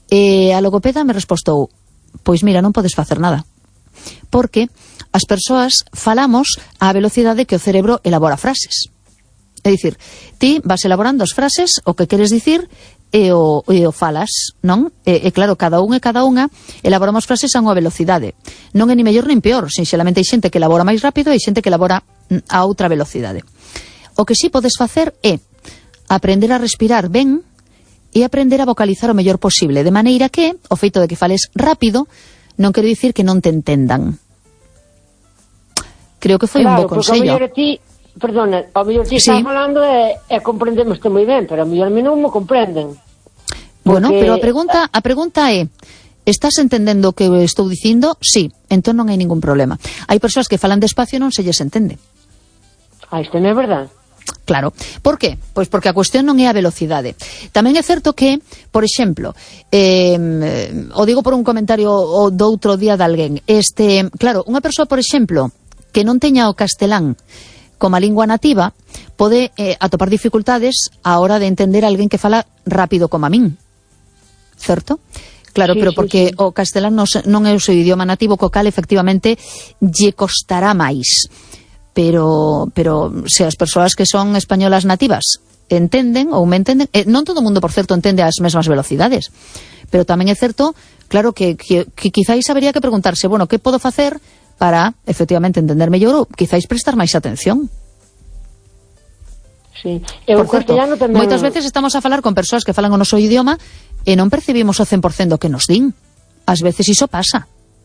E a logopeda me respostou: pois mira, non podes facer nada, porque as persoas falamos á velocidade que o cerebro elabora frases. É dicir, ti vas elaborando as frases, o que queres dicir, e o falas, non? E claro, cada unha elaboramos frases a unha velocidade. Non é ni mellor nin peor, sinxelamente hai xente que elabora máis rápido e hai xente que elabora a outra velocidade. O que si podes facer é aprender a respirar ben e aprender a vocalizar o mellor posible, de maneira que o feito de que fales rápido non quere dicir que non te entendan. Creo que foi un bo consello. Perdona, ao mellor ti estás falando e comprendemos-te moi ben, pero ao mellor a mí non me comprenden. Bueno, pero a pregunta é: estás entendendo o que estou dicindo? Sí, entón non hai ningún problema. Hai persoas que falan despacio e non se lles entende. Isto non é verdade. Claro. Por qué? Pois porque a cuestión non é a velocidade. Tamén é certo que, por exemplo, o digo por un comentario do outro día de alguén, claro, unha persoa, por exemplo, que non teña o castelán como a lingua nativa, pode atopar dificultades a hora de entender a alguén que fala rápido como a min. Certo? Claro, pero porque o castelán non é o seu idioma nativo, co cal efectivamente lle costará máis. Pero se as persoas que son españolas nativas entenden ou me entenden, non todo o mundo, por certo, entende as mesmas velocidades, pero tamén é certo, claro, que quizáis habería que preguntarse, bueno, que podo facer para, efectivamente, entender mellor ou quizáis prestar máis atención. Sí. Por certo, moitas veces estamos a falar con persoas que falan o noso idioma e non percibimos o 100% do que nos din. Ás veces iso pasa.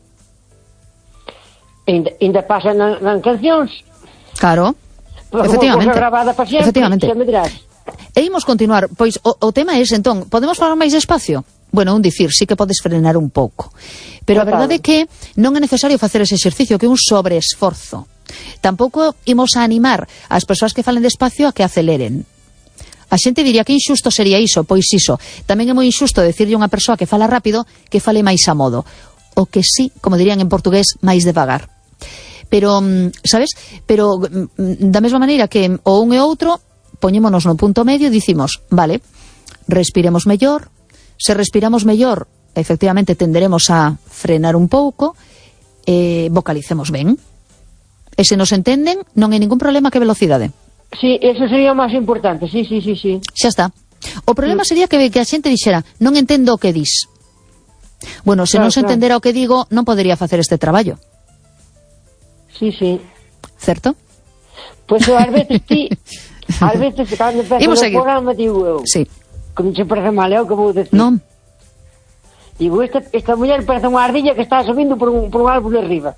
Ainda pasa nas cancións. Claro, efectivamente. E imos continuar, pois o tema é, entón, podemos falar máis despacio? Bueno, dicir, sí que podes frenar un pouco, pero a verdade é que non é necesario facer ese exercicio, que é un sobreesforzo. Tampouco imos a animar as persoas que falen despacio a que aceleren. A xente diría que injusto sería iso, pois iso. Tamén é moi injusto decirlle a unha persoa que fala rápido que fale máis a modo, o que sí, como dirían en portugués, máis devagar. Pero, sabes? Pero da mesma maneira que o un e outro, poñémonos no punto medio e dicimos, vale, respiremos mellor. Se respiramos mellor, efectivamente tenderemos a frenar un pouco, vocalicemos ben. E se nos entenden, non hai ningún problema que velocidade. Sí, eso sería o máis importante, sí. Xa está. O problema sería que a xente dixera, non entendo o que dis. Bueno, se non se entendera o que digo, non podería facer este traballo. Sí. Certo? Pois ás veces cando empezas o programa digo eu, que non se parece mal, é o que vou decir. Non. Digo, esta muller parece unha ardilla que está subindo por un árbol de arriba.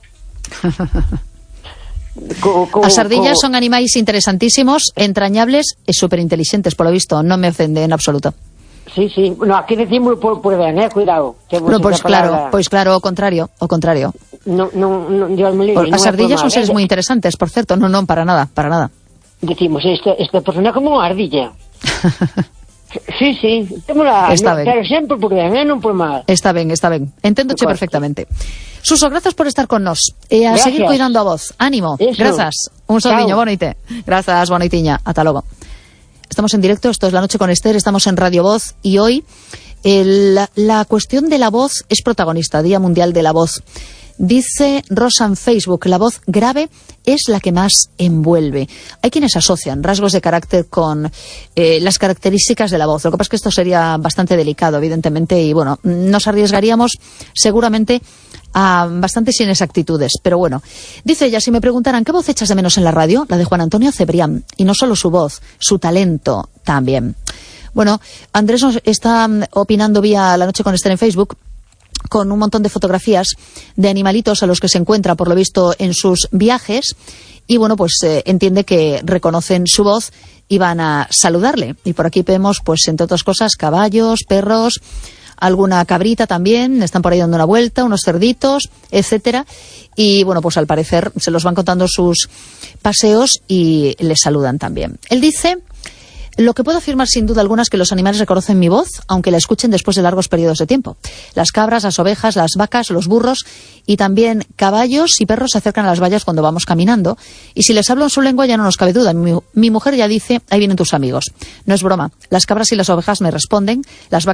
As ardillas son animais interesantísimos, entrañables e superintelixentes, polo visto, non me ofende en absoluto. Sí, no, aquí decimos por ben, cuidado. No, pois claro, o contrario. Non, Dios me libre. As ardillas son seres moi interesantes, por certo, non, para nada. Decimos, esta persona é como unha ardilla. Sí, está ben. Pero sempre por ben, non por mal. Está ben, enténdoche perfectamente. Suso, grazas por estar con nós e a seguir cuidando a voz. Ánimo, grazas. Un saludiño, boa noite. Grazas, boa noitiña, ata logo. Estamos en directo, esto es La Noche con Esther, estamos en Radio Voz y hoy la cuestión de la voz es protagonista, Día Mundial de la Voz. Dice Rosa en Facebook, la voz grave es la que más envuelve. Hay quienes asocian rasgos de carácter con las características de la voz. Lo que pasa es que esto sería bastante delicado, evidentemente, y bueno, nos arriesgaríamos seguramente a bastantes inexactitudes. Pero bueno, dice ella, si me preguntaran ¿qué voz echas de menos en la radio? La de Juan Antonio Cebrián. Y no solo su voz, su talento también. Bueno, Andrés nos está opinando vía La Noche con Esther en Facebook, con un montón de fotografías de animalitos a los que se encuentra, por lo visto, en sus viajes, y bueno, pues entiende que reconocen su voz y van a saludarle. Y por aquí vemos, pues entre otras cosas, caballos, perros, alguna cabrita también, están por ahí dando una vuelta, unos cerditos, etcétera, y bueno, pues al parecer se los van contando sus paseos y les saludan también. Él dice: lo que puedo afirmar sin duda alguna es que los animales reconocen mi voz, aunque la escuchen después de largos periodos de tiempo. Las cabras, las ovejas, las vacas, los burros y también caballos y perros se acercan a las vallas cuando vamos caminando. Y si les hablo en su lengua ya no nos cabe duda. Mi mujer ya dice, ahí vienen tus amigos. No es broma. Las cabras y las ovejas me responden, las vacas